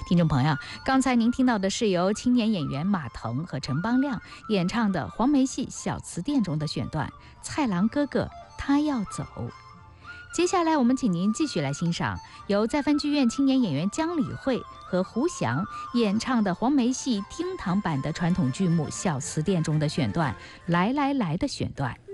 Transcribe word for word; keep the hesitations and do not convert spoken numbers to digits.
听众朋友，刚才您听到的是由青年演员马腾和陈邦亮演唱的黄梅戏《小词殿》中的选段《菜郎哥哥他要走》。接下来我们请您继续来欣赏由在番剧院青年演员姜理惠和胡翔演唱的黄梅戏厅堂版的传统剧目《小词殿》中的选段《来来来》的选段。